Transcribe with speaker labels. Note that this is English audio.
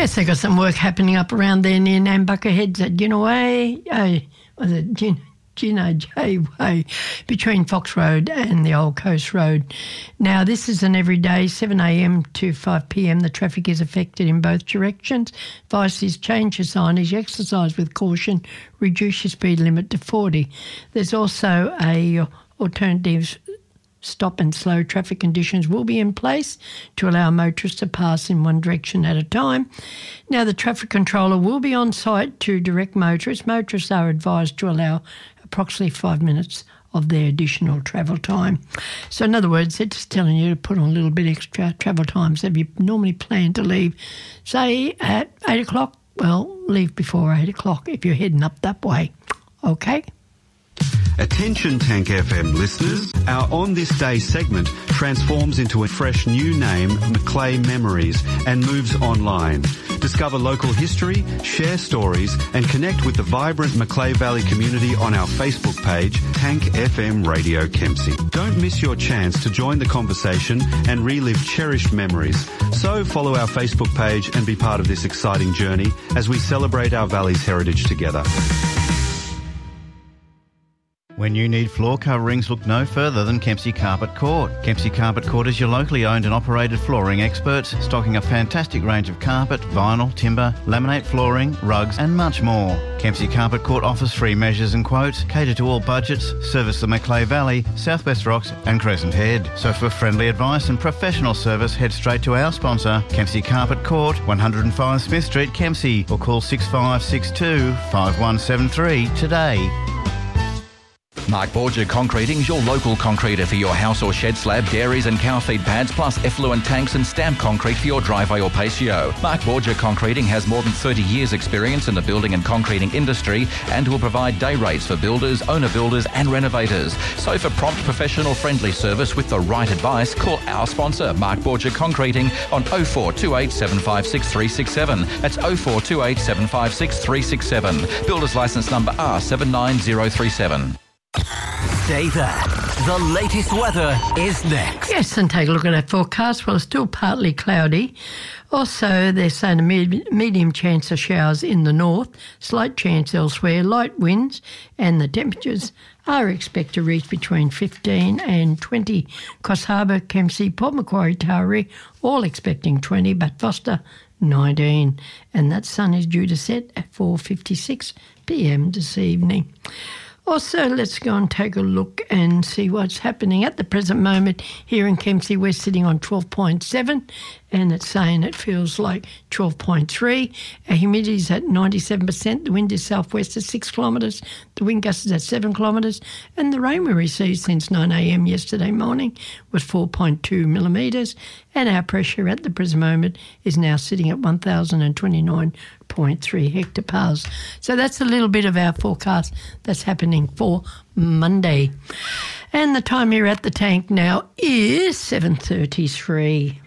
Speaker 1: Yes, they've got some work happening up around there near Nambucca Heads at Ginaway, Ginajay Way, between Fox Road and the Old Coast Road. Now, this is an everyday 7 a.m. to 5 p.m. The traffic is affected in both directions. Advice is change your signage, exercise with caution, reduce your speed limit to 40. There's also a alternative stop and slow traffic conditions will be in place to allow motorists to pass in one direction at a time. Now, the traffic controller will be on site to direct motorists. Motorists are advised to allow approximately 5 minutes of their additional travel time. So in other words, they're just telling you to put on a little bit extra travel time. So if you normally plan to leave, say, at 8 o'clock, well, leave before 8 o'clock if you're heading up that way. Okay?
Speaker 2: Attention Tank FM listeners, our On This Day segment transforms into a fresh new name, Macleay Memories, and moves online. Discover local history, share stories and connect with the vibrant Macleay Valley community on our Facebook page, Tank FM Radio Kempsey. Don't miss your chance to join the conversation and relive cherished memories. So follow our Facebook page and be part of this exciting journey as we celebrate our valley's heritage together.
Speaker 3: When you need floor coverings, look no further than Kempsey Carpet Court. Kempsey Carpet Court is your locally owned and operated flooring experts, stocking a fantastic range of carpet, vinyl, timber, laminate flooring, rugs and much more. Kempsey Carpet Court offers free measures and quotes, cater to all budgets, service the Macleay Valley, Southwest Rocks and Crescent Head. So for friendly advice and professional service, head straight to our sponsor, Kempsey Carpet Court, 105 Smith Street, Kempsey, or call 6562 5173 today.
Speaker 4: Mark Borgia Concreting's your local concreter for your house or shed slab, dairies and cow feed pads, plus effluent tanks and stamped concrete for your driveway or patio. Mark Borgia Concreting has more than 30 years experience in the building and concreting industry and will provide day rates for builders, owner-builders and renovators. So for prompt, professional, friendly service with the right advice, call our sponsor, Mark Borgia Concreting, on 0428 756 367. That's 0428 756 367. Builder's licence number R79037.
Speaker 5: Stay there. The latest weather is next.
Speaker 1: Yes, and take a look at our forecast. Well, it's still partly cloudy. Also, they're saying a medium chance of showers in the north, slight chance elsewhere, light winds, and the temperatures are expected to reach between 15 and 20. Cross Harbour, Kempsey, Port Macquarie, Taree, all expecting 20, but Foster, 19. And that sun is due to set at 4:56 p.m. this evening. Also, let's go and take a look and see what's happening at the present moment here in Kempsey. We're sitting on 12.7 and it's saying it feels like 12.3. Our humidity is at 97%. The wind is southwest at 6 kilometres. The wind gust is at 7 kilometres. And the rain we received since 9 a.m. yesterday morning was 4.2 millimetres. And our pressure at the present moment is now sitting at 1,029.3 hectopascals. So that's a little bit of our forecast that's happening for Monday. And the time here at the tank now is 7:33.